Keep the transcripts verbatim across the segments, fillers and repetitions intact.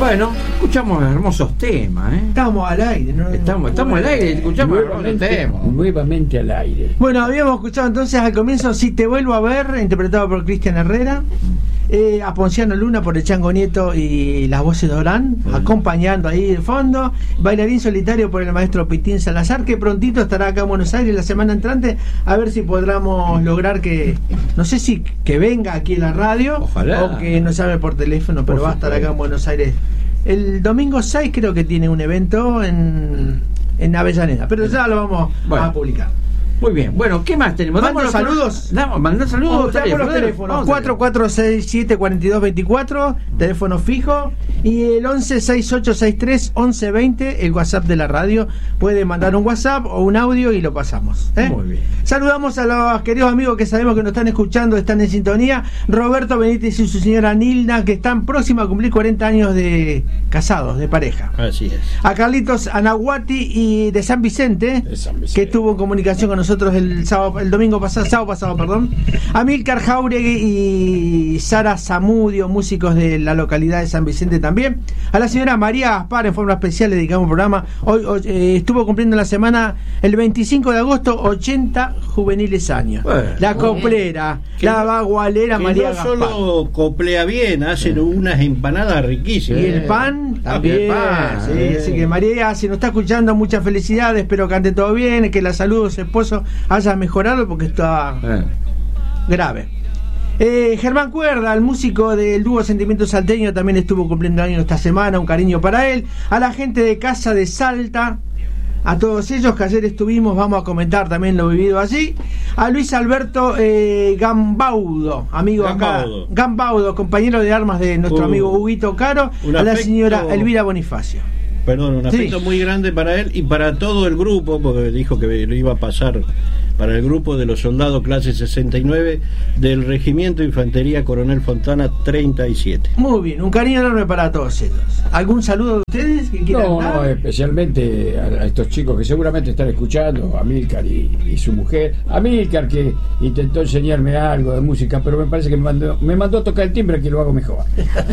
Bueno, escuchamos hermosos temas, ¿eh? Estamos al aire, ¿no? Estamos, estamos al aire, escuchamos hermosos temas. Nuevamente al aire. Bueno, habíamos escuchado entonces al comienzo Si te vuelvo a ver, interpretado por Cristian Herrera. Eh, a Ponciano Luna por el Chango Nieto y las voces de Orán, mm. acompañando ahí de fondo. Bailarín Solitario por el maestro Pitín Salazar, que prontito estará acá en Buenos Aires la semana entrante, a ver si podamos lograr que, no sé si que venga aquí en la radio. Ojalá. O que nos llame por teléfono, pero por va a estar acá en Buenos Aires el domingo seis, creo que tiene un evento en, en Avellaneda, pero ya lo vamos bueno. a publicar. Muy bien, bueno, ¿qué más tenemos? ¿Damos los saludos? Damos, mandar saludos. Damos los teléfonos. cuatro cuatro seis siete cuatro dos dos cuatro, teléfono fijo. Y el once sesenta y ocho sesenta y tres once veinte, el WhatsApp de la radio. Puede mandar un WhatsApp o un audio y lo pasamos. ¿eh? Muy bien. Saludamos a los queridos amigos que sabemos que nos están escuchando, están en sintonía. Roberto Benítez y su señora Nilda, que están próximos a cumplir cuarenta años de casados, de pareja. Así es. A Carlitos Anahuati y de San Vicente, de San Vicente, que estuvo en comunicación con nosotros el sábado, el domingo pasado, sábado pasado, perdón. A Milcar Jauregui y Sara Zamudio, músicos de la localidad de San Vicente también. A la señora María Gaspar, en forma especial le dedicamos un programa. Hoy, hoy eh, estuvo cumpliendo la semana, el veinticinco de agosto, ochenta juveniles años. Bueno, la coplera, bien. La bagualera que María no Gaspar. No solo coplea bien, hacen eh. unas empanadas riquísimas. Y el pan también. El pan, sí, eh. Así que María, si nos está escuchando, muchas felicidades, espero que ande todo bien, que la salud de su esposo haya mejorado porque está eh. grave. Eh, Germán Cuerda, el músico del dúo Sentimiento Salteño, también estuvo cumpliendo años esta semana, un cariño para él. A la gente de Casa de Salta, a todos ellos que ayer estuvimos, vamos a comentar también lo vivido allí. A Luis Alberto eh, Gambaudo, amigo Gambaudo. acá, Gambaudo, compañero de armas de nuestro uh, amigo Huguito Caro. A la afecto... señora Elvira Bonifacio. Perdón, un afecto sí. muy grande para él y para todo el grupo, porque dijo que lo iba a pasar para el grupo de los soldados clase sesenta y nueve del Regimiento de Infantería Coronel Fontana treinta y siete. Muy bien, un cariño enorme para todos ellos. ¿Algún saludo de ustedes que quieran no, dar? No, especialmente a, a estos chicos que seguramente están escuchando, a Milcar y, y su mujer. A Milcar, que intentó enseñarme algo de música, pero me parece que me mandó, me mandó a tocar el timbre, que lo hago mejor.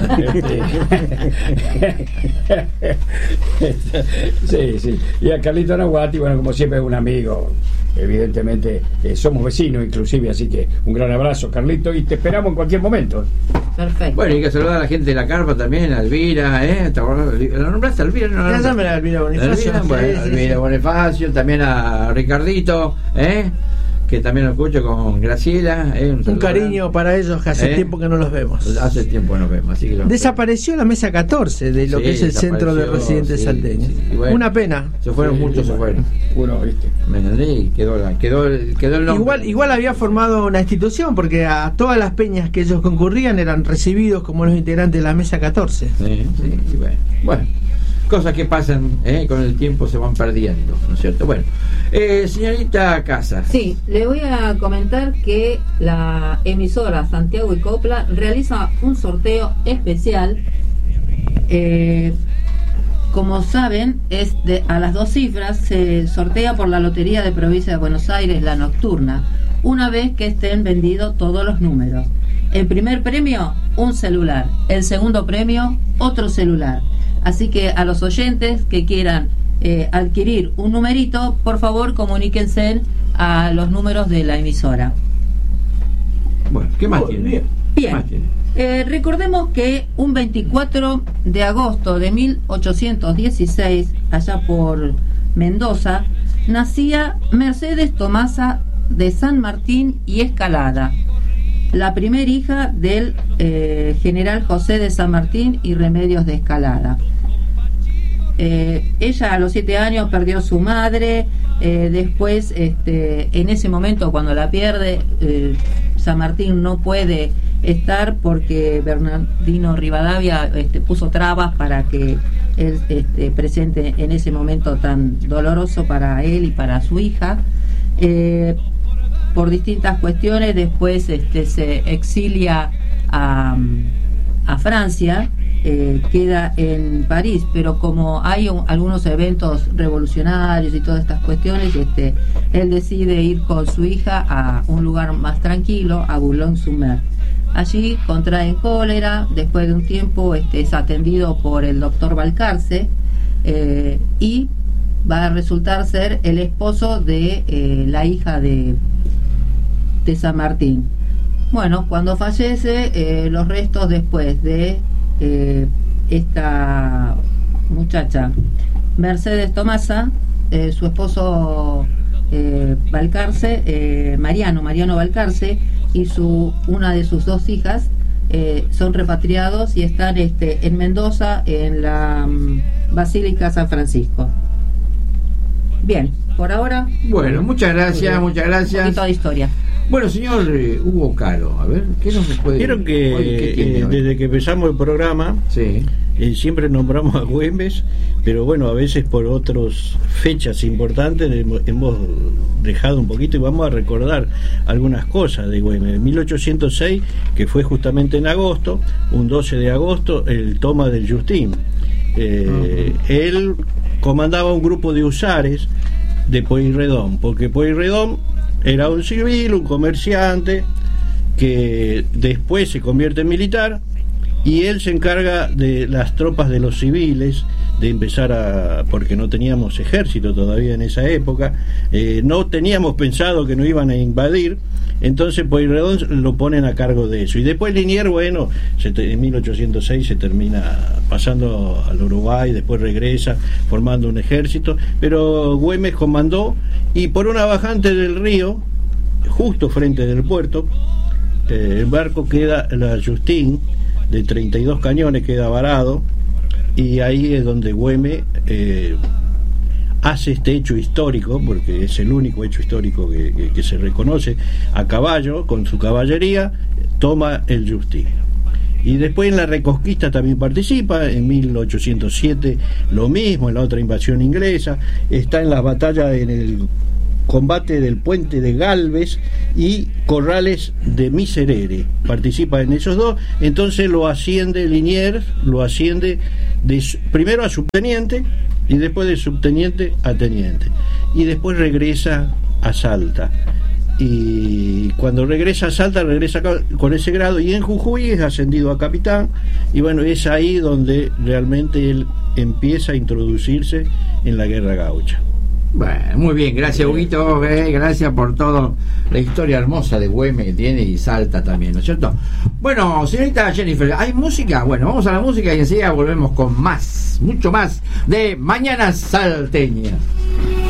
este, sí, sí. Y a Carlito Anahuati, bueno, como siempre es un amigo. Evidentemente eh, somos vecinos inclusive, así que un gran abrazo, Carlito, y te esperamos en cualquier momento. Perfecto. Bueno, y que saludar a la gente de la carpa también, a Elvira, ¿eh? ¿La nombraste, Elvira? ¿No la nombraste? Ya Elvira Bonifacio. Elvira, bueno, sí, Elvira sí. Bonifacio, también a Ricardito, ¿eh? Que también lo escucho con Graciela. ¿eh? Un, un cariño para ellos, que hace ¿Eh? tiempo que no los vemos. Hace tiempo que no vemos. Así que desapareció la mesa catorce de lo sí, que es el centro de residentes sí, salteños. Sí, bueno, una pena. Se fueron sí, muchos, se fueron. Uno, ¿viste? Me entendí, quedó, quedó, quedó el nombre. Igual, igual había formado una institución, porque a todas las peñas que ellos concurrían eran recibidos como los integrantes de la mesa catorce. Sí, sí, y bueno. Bueno. Cosas que pasan, ¿eh? Con el tiempo se van perdiendo, ¿no es cierto? Bueno, eh, señorita Casas. Sí, le voy a comentar que la emisora Santiago y Copla realiza un sorteo especial. Eh, como saben, es de, a las dos cifras, se sortea por la Lotería de Provincia de Buenos Aires, la nocturna, una vez que estén vendidos todos los números. El primer premio, un celular. El segundo premio, otro celular. Así que a los oyentes que quieran eh, adquirir un numerito, por favor comuníquense a los números de la emisora. Bueno, ¿qué más tiene? Bien. ¿Qué más tiene? Eh, recordemos que un veinticuatro de agosto de mil ochocientos dieciséis, allá por Mendoza, nacía Mercedes Tomasa de San Martín y Escalada, la primera hija del eh, general José de San Martín y Remedios de Escalada. Eh, ella a los siete años perdió su madre, eh, después este, en ese momento cuando la pierde, eh, San Martín no puede estar porque Bernardino Rivadavia este, puso trabas para que él este, presente en ese momento tan doloroso para él y para su hija. Eh, por distintas cuestiones después este, se exilia a, a Francia, eh, queda en París, pero como hay un, algunos eventos revolucionarios y todas estas cuestiones, este, él decide ir con su hija a un lugar más tranquilo, a Boulogne-sur-Mer. Allí contraen cólera, después de un tiempo este, es atendido por el doctor Balcarce eh, y va a resultar ser el esposo de eh, la hija de, de San Martín. Bueno, cuando fallece, eh, los restos después de eh, esta muchacha Mercedes Tomasa, eh, su esposo eh, Balcarce, eh, Mariano, Mariano Balcarce, y su una de sus dos hijas eh, son repatriados y están este, en Mendoza, en la um, Basílica San Francisco. Bien, por ahora. Bueno, muchas gracias, muchas gracias. Un poquito de historia. Bueno, señor eh, Hugo Caro, a ver, ¿qué nos puede Vieron que Oye, ¿qué tiene eh, hoy? desde que empezamos el programa Sí. eh, siempre nombramos a Güemes, pero bueno, a veces por otras fechas importantes hemos, hemos dejado un poquito y vamos a recordar algunas cosas de Güemes. En mil ochocientos seis, que fue justamente en agosto, un doce de agosto, el toma del Justín. Eh, uh-huh. Él comandaba un grupo de husares de Pueyrredón, porque Pueyrredón era un civil, un comerciante, que después se convierte en militar, y él se encarga de las tropas de los civiles, de empezar a... porque no teníamos ejército todavía en esa época, eh, no teníamos pensado que nos iban a invadir, entonces Pueyrredón lo ponen a cargo de eso. Y después Liniers, bueno, se te, en mil ochocientos seis se termina pasando al Uruguay, después regresa formando un ejército, pero Güemes comandó, y por una bajante del río, justo frente del puerto, eh, el barco queda, la Justín, de treinta y dos cañones, queda varado, y ahí es donde Güemes eh, hace este hecho histórico, porque es el único hecho histórico que, que, que se reconoce, a caballo, con su caballería, toma el Justín. Y después en la Reconquista también participa, en mil ochocientos siete lo mismo, en la otra invasión inglesa, está en las batallas, en el combate del puente de Galvez y Corrales de Miserere, participa en esos dos, entonces lo asciende Liniers, lo asciende de, primero a subteniente y después de subteniente a teniente, y después regresa a Salta, y cuando regresa a Salta regresa con ese grado, y en Jujuy es ascendido a capitán, y bueno, es ahí donde realmente él empieza a introducirse en la guerra gaucha. Bueno, muy bien, gracias Huguito, eh, gracias por toda la historia hermosa de Güemes que tiene, y Salta también, ¿no es cierto? Bueno, señorita Jennifer, ¿hay música? Bueno, vamos a la música y enseguida volvemos con más, mucho más de Mañanas Salteñas.